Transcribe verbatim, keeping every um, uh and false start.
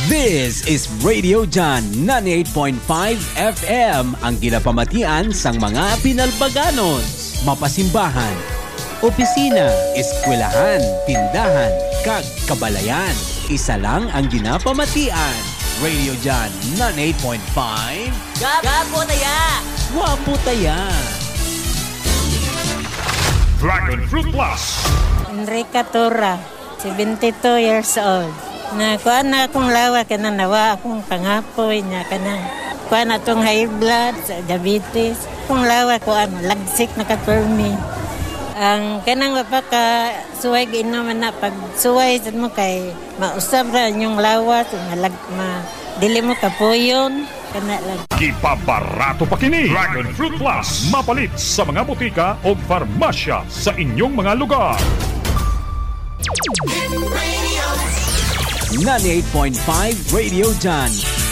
This is Radio John ninety-eight point five F M, ang ginapamatian sang mga pinalbaganos, mapasimbahan, opisina, eskwelahan, tindahan, kag kabalayan. Isa lang ang ginapamatian. Radio John ninety-eight point five. Gapo taya! Wapo taya! Dragon Fruit Plus. Enrica Tura, seventy-two years old. Na kuha na akong lawa ka na nawa akong pangapoy niya ka na. Kuha na itong high blood, diabetes. Kung lawa ko ano, lagsik na ka-permi. Ang kanang mapaka suway ginaman na pag suway sa mo kay mausap na yung lawa, so malag, ma, dili mo kapuyon. Kana lang. Ipabarato pa kini Dragon Fruit Plus. Mapalit sa mga butika o farmasya sa inyong mga lugar. ninety-eight point five Radio John